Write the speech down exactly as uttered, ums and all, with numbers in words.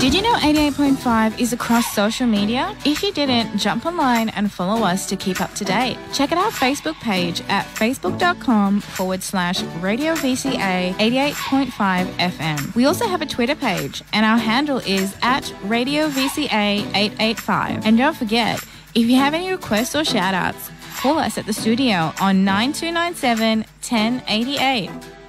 Did you know eighty-eight point five is across social media? If you didn't, jump online and follow us to keep up to date. Check out our Facebook page at facebook.com forward slash Radio VCA eighty-eight point five F M. We also have a Twitter page and our handle is at Radio V C A eight eight five. And don't forget, if you have any requests or shout outs, call us at the studio on nine two nine seven, one zero eight eight.